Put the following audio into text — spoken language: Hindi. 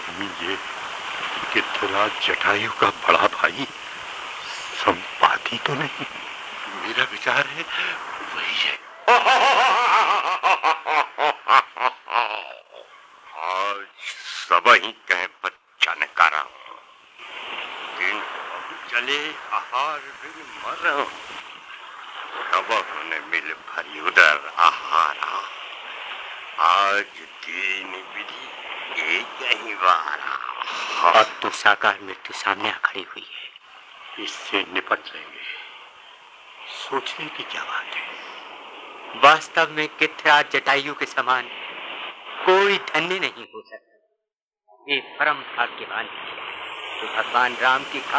ये कितना जटायु का बड़ा भाई संपाति तो नहीं? मेरा विचार है वही है। आज सब ही कह बच्चा ने करा दिन चले आहार बिन मर कब ने मिल भरी उदर आहारा। आज दीन विधि एक ही वारा। अब तो साकार मृत्यु सामने आ खड़ी हुई है। इससे निपट लेंगे। सोचने की क्या बात है। वास्तव में किथराज जटायु के समान कोई धन्य नहीं हो सकता। वे परम भाग्यवान थे तो भगवान राम की